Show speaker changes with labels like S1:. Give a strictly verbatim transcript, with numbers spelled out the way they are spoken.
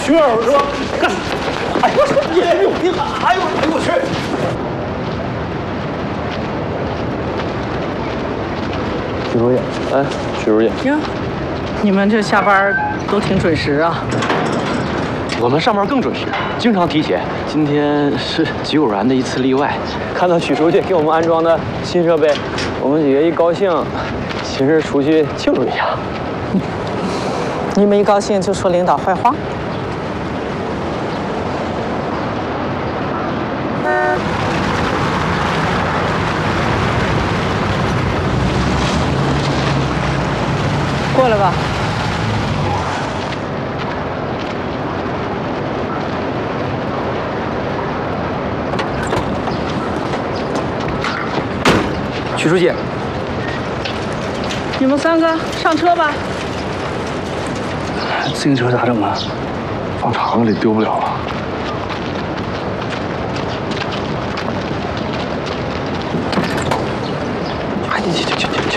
S1: 徐二说干，哎呦，你这有病啊！哎呦，哎呦我去！
S2: 徐书记，哎，徐书记，
S3: 哟，你们这下班都挺准时啊。
S2: 我们上班更准时，经常提前。今天是极偶然的一次例外。看到许书记给我们安装的新设备，我们几个一高兴，寻思出去庆祝一下。
S3: 你们一高兴就说领导坏话。过来吧。
S2: 许书记，
S3: 你们三个上车吧。
S1: 自行车咋整啊？放厂子里丢不了啊。